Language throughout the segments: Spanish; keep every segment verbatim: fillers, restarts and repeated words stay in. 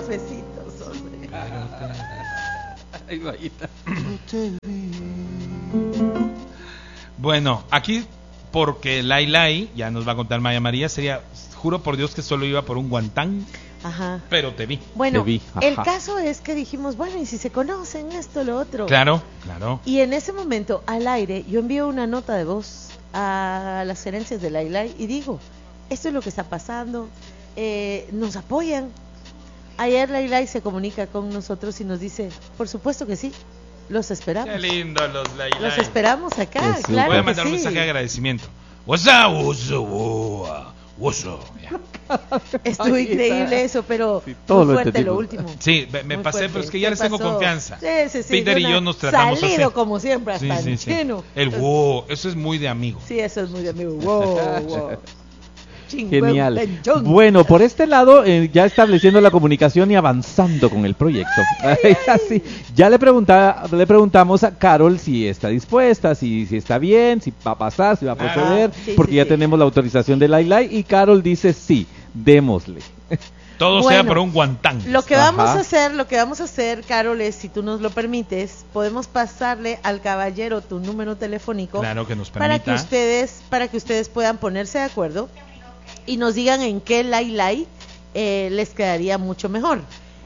cafecitos, hombre. Bueno, aquí, porque Lai Lai, ya nos va a contar Maya María, sería, juro por Dios que solo iba por un guantán. Ajá. Pero te vi. Bueno, te vi. el caso es que dijimos, bueno, y si se conocen esto, lo otro. Claro, claro. Y en ese momento, al aire, yo envío una nota de voz a las gerencias de Lai Lai y digo, esto es lo que está pasando, eh, nos apoyan. Ayer Lai Lai se comunica con nosotros y nos dice, por supuesto que sí, los esperamos. Qué lindo los Lai Lai. Los esperamos acá, Eso. claro Voy a que mandar sí. un mensaje de agradecimiento. What's up, what's up, what's up, what's up? Ya. Estuvo increíble eso, pero Sí, todo muy lo fuerte lo entendimos. último. Sí, me, me Muy pasé, fuerte. pero es que ya ¿Qué les tengo pasó? confianza. Sí, sí, sí. Peter y Una- yo nos tratamos salido así. como siempre, hasta Sí, sí, en sí. chino. El Entonces, wow, eso es muy de amigo. Sí, eso es muy de amigo. Wow, wow. Genial. Chingüengüenchón. Bueno, por este lado, eh, ya estableciendo la comunicación y avanzando con el proyecto. Así, ya le, pregunta, le preguntamos a Carol si está dispuesta, si, si está bien, si va a pasar, si va a Claro. proceder, Ah, sí, porque sí, ya sí. tenemos la autorización de Lai Lai y Carol dice sí, démosle. Todo Bueno, sea por un guantán. Lo que Ajá. vamos a hacer, lo que vamos a hacer, Carol, es, si tú nos lo permites, podemos pasarle al caballero tu número telefónico. Claro que nos para que permita. ustedes, para que ustedes puedan ponerse de acuerdo y nos digan en qué Lai Lai eh, les quedaría mucho mejor.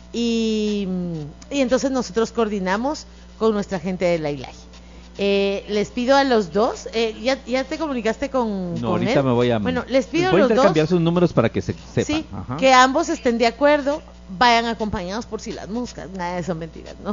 Y, y entonces nosotros coordinamos con nuestra gente de Lai Lai. Eh, les pido a los dos, eh, ¿ya, ¿ya te comunicaste con, No, con ahorita él? me voy a... Bueno, les pido voy a a los intercambiar dos. sus números para que se sepan. Sí, Ajá. que ambos estén de acuerdo, vayan acompañados por si las moscas, nada de eso mentiras, ¿no?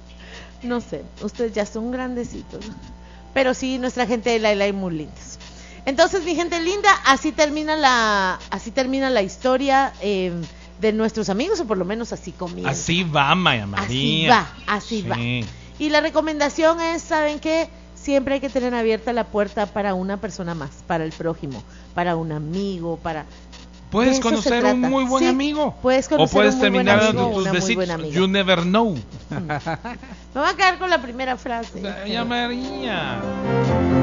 No sé, ustedes ya son grandecitos, ¿no? Pero sí, nuestra gente de Lai Lai muy lindos. Entonces, mi gente linda, así termina la, así termina la historia eh, de nuestros amigos, o por lo menos así comienza. Así va, Maya María. Así va, así Sí. va. Y la recomendación es, ¿saben qué? Siempre hay que tener abierta la puerta para una persona más, para el prójimo, para un amigo, para... Puedes de eso se conocer un trata. muy buen Sí, amigo. puedes o conocer puedes un muy buen terminar amigo, dando tus una muy besitos. buena amiga. You never know. Me voy a quedar con la primera frase. Maya María.